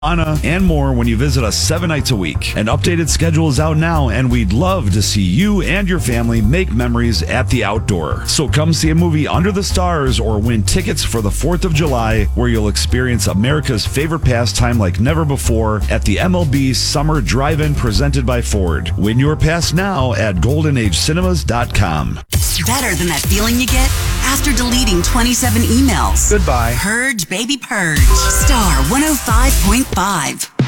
Anna, and more when you visit us 7 nights a week. An updated schedule is out now, and we'd love to see you and your family make memories at the outdoor. So come see a movie under the stars or win tickets for the 4th of July, where you'll experience America's favorite pastime like never before at the MLB Summer Drive-In presented by Ford. Win your pass now at goldenagecinemas.com. Better than that feeling you get after deleting 27 emails. Goodbye. Purge, baby, purge. Star 105.5.